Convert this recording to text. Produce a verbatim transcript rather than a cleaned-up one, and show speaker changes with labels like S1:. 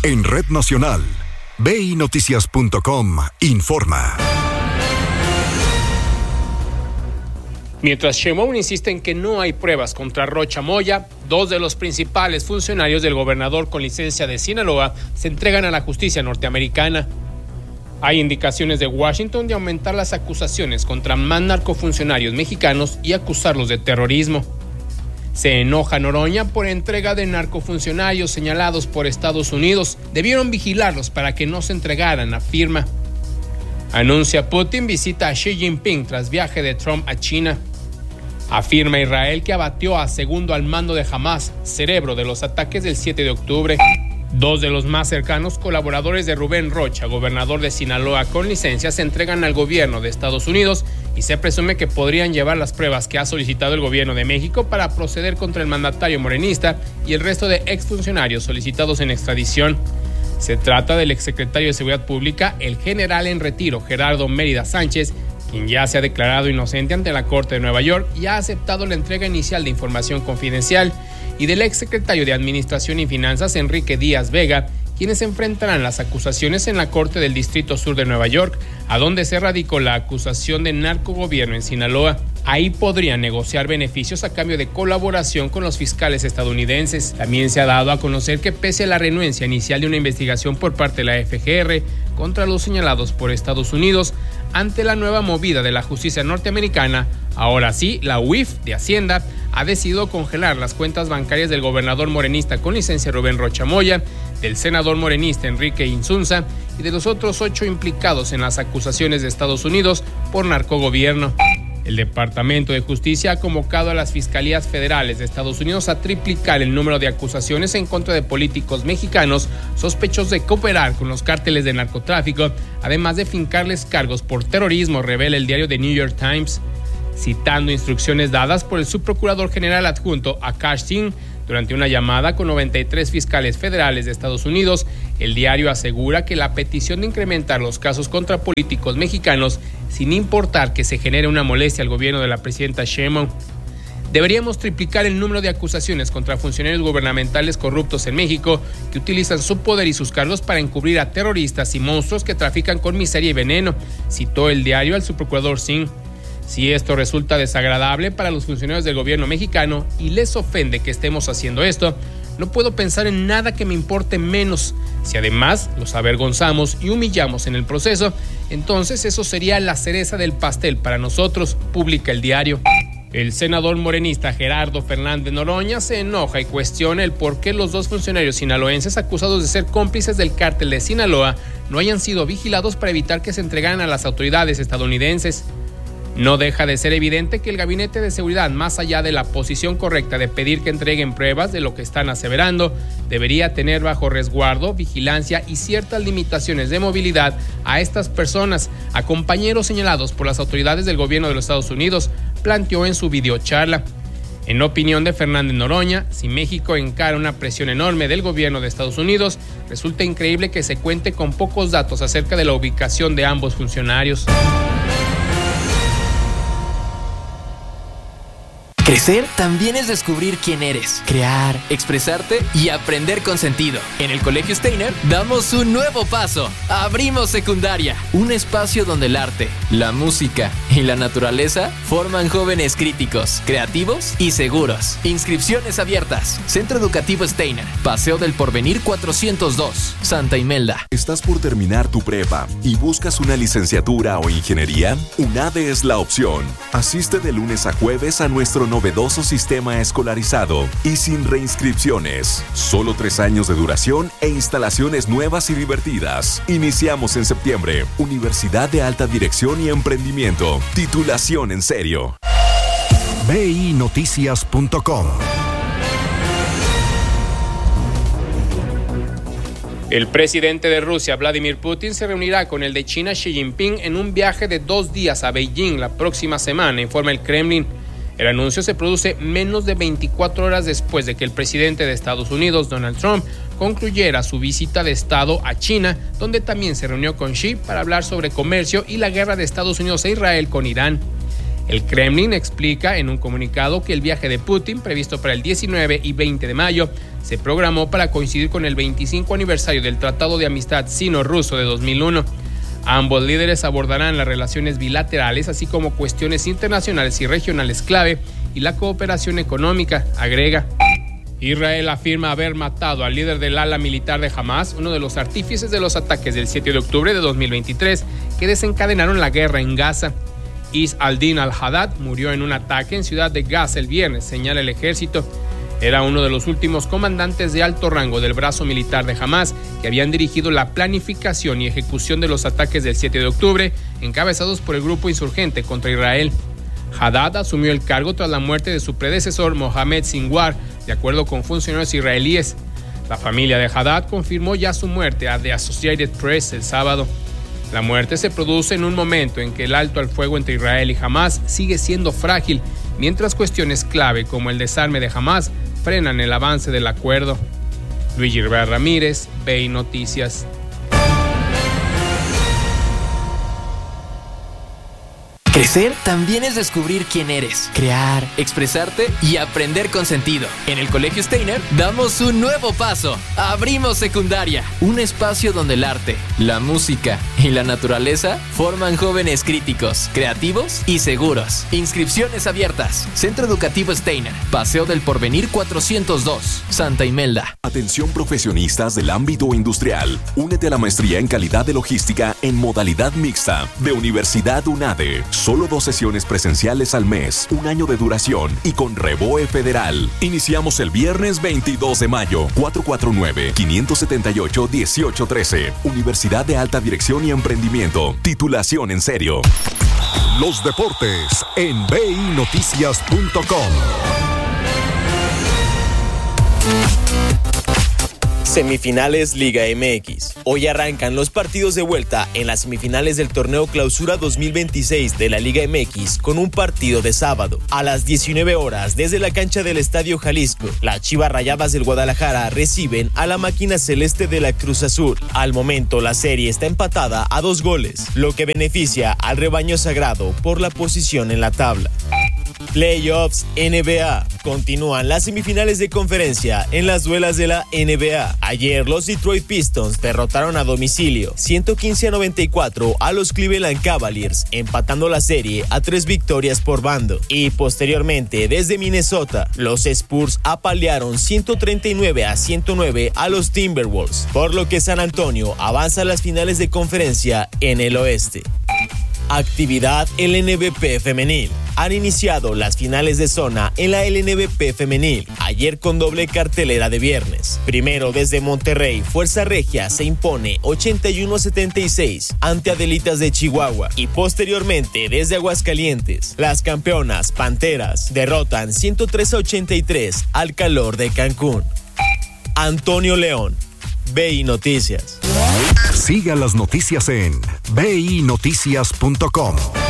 S1: En Red Nacional, B I Noticias punto com informa.
S2: Mientras Sheinbaum insiste en que no hay pruebas contra Rocha Moya, dos de los principales funcionarios del gobernador con licencia de Sinaloa se entregan a la justicia norteamericana. Hay indicaciones de Washington de aumentar las acusaciones contra más narcofuncionarios mexicanos y acusarlos de terrorismo. Se enoja Noroña por entrega de narcofuncionarios señalados por Estados Unidos. Debieron vigilarlos para que no se entregaran, afirma. Anuncia Putin visita a Xi Jinping tras viaje de Trump a China. Afirma Israel que abatió a segundo al mando de Hamas, cerebro de los ataques del siete de octubre. Dos de los más cercanos colaboradores de Rubén Rocha, gobernador de Sinaloa con licencia, se entregan al gobierno de Estados Unidos y se presume que podrían llevar las pruebas que ha solicitado el gobierno de México para proceder contra el mandatario morenista y el resto de exfuncionarios solicitados en extradición. Se trata del exsecretario de Seguridad Pública, el general en retiro Gerardo Mérida Sánchez, quien ya se ha declarado inocente ante la Corte de Nueva York y ha aceptado la entrega inicial de información confidencial, y del exsecretario de Administración y Finanzas, Enrique Díaz Vega, quienes enfrentarán las acusaciones en la Corte del Distrito Sur de Nueva York, a donde se radicó la acusación de narcogobierno en Sinaloa. Ahí podrían negociar beneficios a cambio de colaboración con los fiscales estadounidenses. También se ha dado a conocer que pese a la renuencia inicial de una investigación por parte de la F G R contra los señalados por Estados Unidos, ante la nueva movida de la justicia norteamericana, ahora sí, la U I F de Hacienda ha decidido congelar las cuentas bancarias del gobernador morenista con licencia Rubén Rocha Moya, del senador morenista Enrique Insunza y de los otros ocho implicados en las acusaciones de Estados Unidos por narcogobierno. El Departamento de Justicia ha convocado a las fiscalías federales de Estados Unidos a triplicar el número de acusaciones en contra de políticos mexicanos sospechosos de cooperar con los cárteles de narcotráfico, además de fincarles cargos por terrorismo, revela el diario The New York Times. Citando instrucciones dadas por el subprocurador general adjunto Akash Singh durante una llamada con noventa y tres fiscales federales de Estados Unidos, el diario asegura que la petición de incrementar los casos contra políticos mexicanos, sin importar que se genere una molestia al gobierno de la presidenta Sheinbaum. Deberíamos triplicar el número de acusaciones contra funcionarios gubernamentales corruptos en México que utilizan su poder y sus cargos para encubrir a terroristas y monstruos que trafican con miseria y veneno, citó el diario al subprocurador Singh. Si esto resulta desagradable para los funcionarios del gobierno mexicano y les ofende que estemos haciendo esto, no puedo pensar en nada que me importe menos. Si además los avergonzamos y humillamos en el proceso, entonces eso sería la cereza del pastel para nosotros, publica el diario. El senador morenista Gerardo Fernández Noroña se enoja y cuestiona el por qué los dos funcionarios sinaloenses acusados de ser cómplices del cártel de Sinaloa no hayan sido vigilados para evitar que se entregaran a las autoridades estadounidenses. No deja de ser evidente que el Gabinete de Seguridad, más allá de la posición correcta de pedir que entreguen pruebas de lo que están aseverando, debería tener bajo resguardo, vigilancia y ciertas limitaciones de movilidad a estas personas, a compañeros señalados por las autoridades del gobierno de los Estados Unidos, planteó en su videocharla. En opinión de Fernández Noroña, si México encara una presión enorme del gobierno de Estados Unidos, resulta increíble que se cuente con pocos datos acerca de la ubicación de ambos funcionarios.
S3: Crecer también es descubrir quién eres, crear, expresarte y aprender con sentido. En el Colegio Steiner damos un nuevo paso. Abrimos secundaria, un espacio donde el arte, la música y la naturaleza forman jóvenes críticos, creativos y seguros. Inscripciones abiertas. Centro Educativo Steiner, Paseo del Porvenir cuatrocientos dos, Santa Imelda.
S1: ¿Estás por terminar tu prepa y buscas una licenciatura o ingeniería? UNADE es la opción. Asiste de lunes a jueves a nuestro novedoso sistema escolarizado y sin reinscripciones. Solo tres años de duración e instalaciones nuevas y divertidas. Iniciamos en septiembre. Universidad de Alta Dirección y Emprendimiento. Titulación en serio. B I Noticias punto com.
S2: El presidente de Rusia, Vladimir Putin, se reunirá con el de China, Xi Jinping, en un viaje de dos días a Beijing la próxima semana, informa el Kremlin. El anuncio se produce menos de veinticuatro horas después de que el presidente de Estados Unidos, Donald Trump, concluyera su visita de Estado a China, donde también se reunió con Xi para hablar sobre comercio y la guerra de Estados Unidos e Israel con Irán. El Kremlin explica en un comunicado que el viaje de Putin, previsto para el diecinueve y veinte de mayo, se programó para coincidir con el veinticinco aniversario del Tratado de Amistad Sino-Ruso de dos mil uno. Ambos líderes abordarán las relaciones bilaterales, así como cuestiones internacionales y regionales clave y la cooperación económica, agrega. Israel afirma haber matado al líder del ala militar de Hamas, uno de los artífices de los ataques del siete de octubre de dos mil veintitrés, que desencadenaron la guerra en Gaza. Is al-Din al-Haddad murió en un ataque en Ciudad de Gaza el viernes, señala el ejército. Era uno de los últimos comandantes de alto rango del brazo militar de Hamas que habían dirigido la planificación y ejecución de los ataques del siete de octubre, encabezados por el grupo insurgente contra Israel. Haddad asumió el cargo tras la muerte de su predecesor Mohamed Sinwar, de acuerdo con funcionarios israelíes. La familia de Haddad confirmó ya su muerte a The Associated Press el sábado. La muerte se produce en un momento en que el alto al fuego entre Israel y Hamas sigue siendo frágil, mientras cuestiones clave como el desarme de Hamas frenan el avance del acuerdo. Luis Gilbert Ramírez, B I Noticias.
S3: Crecer también es descubrir quién eres, crear, expresarte y aprender con sentido. En el Colegio Steiner damos un nuevo paso. Abrimos secundaria, un espacio donde el arte, la música y la naturaleza forman jóvenes críticos, creativos y seguros. Inscripciones abiertas. Centro Educativo Steiner, Paseo del Porvenir cuatrocientos dos, Santa Imelda.
S1: Atención profesionistas del ámbito industrial. Únete a la maestría en calidad de logística en modalidad mixta de Universidad UNADE. Solo dos sesiones presenciales al mes, un año de duración y con reboe federal. Iniciamos el viernes veintidós de mayo, cuatro cuatro nueve, cinco siete ocho, uno ocho uno tres. Universidad de Alta Dirección y Emprendimiento. Titulación en serio.
S4: Los deportes en b i noticias punto com.
S5: Semifinales Liga M X. Hoy arrancan los partidos de vuelta en las semifinales del torneo Clausura dos mil veintiséis de la Liga M X con un partido de sábado. A las diecinueve horas, desde la cancha del Estadio Jalisco, las Chivas Rayadas del Guadalajara reciben a la máquina celeste de la Cruz Azul. Al momento, la serie está empatada a dos goles, lo que beneficia al rebaño sagrado por la posición en la tabla. Playoffs N B A. Continúan las semifinales de conferencia en las duelas de la N B A. Ayer los Detroit Pistons derrotaron a domicilio ciento quince a noventa y cuatro a los Cleveland Cavaliers, empatando la serie a tres victorias por bando. Y posteriormente, desde Minnesota, los Spurs apalearon ciento treinta y nueve a ciento nueve a los Timberwolves, por lo que San Antonio avanza a las finales de conferencia en el oeste. Actividad L N B P femenil. Han iniciado las finales de zona en la L N B P femenil, ayer con doble cartelera de viernes. Primero desde Monterrey, Fuerza Regia se impone ochenta y uno a setenta y seis ante Adelitas de Chihuahua, y posteriormente desde Aguascalientes, las campeonas Panteras derrotan ciento tres a ochenta y tres al Calor de Cancún. Antonio León, B I Noticias.
S4: Siga las noticias en b i noticias punto com.